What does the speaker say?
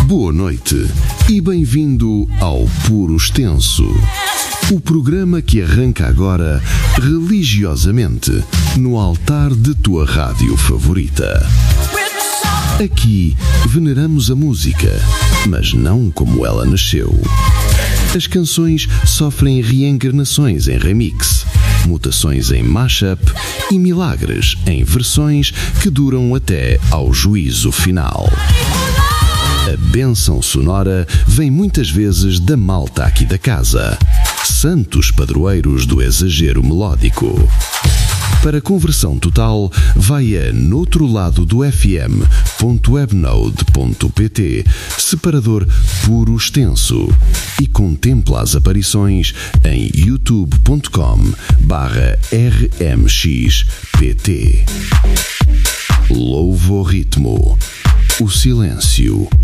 Boa noite e bem-vindo ao Puro Extenso, o programa que arranca agora religiosamente no altar de tua rádio favorita. Aqui veneramos a música, mas não como ela nasceu. As canções sofrem reencarnações em remix, mutações em mashup e milagres em versões que duram até ao juízo final. A bênção sonora vem muitas vezes da malta aqui da casa, santos padroeiros do exagero melódico. Para conversão total, vai a noutro-lado-do-fm.webnode.pt, separador Puro Extenso, e contempla as aparições em youtube.com/rmxpt. Louvo o ritmo, o silêncio